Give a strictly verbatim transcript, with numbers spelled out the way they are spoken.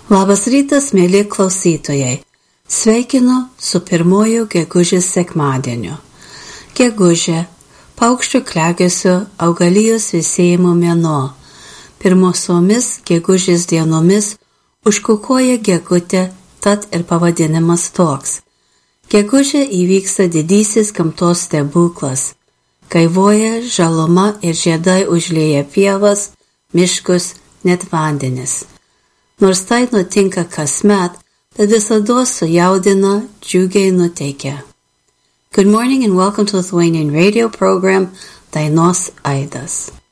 Labas rytas, mėly klausytojai. Sveikinu su pirmoju gegužės sekmadieniu. Gegužė, paukščių klegesio, augalijos visėjimo mėnuo. Pirmosiomis gegužės dienomis užkukoja gegutė, tad ir pavadinimas toks. Gegužė įvyksta didysis gamtos stebuklas. Gaivoja žaluma ir žiedai užlieja pievas, miškus, net vandenis. Nors tai nutinka kasmet, bet visada sujaudina, džiugiai nuteikia. Good morning and welcome to the Lithuanian radio program Dainos Aidas.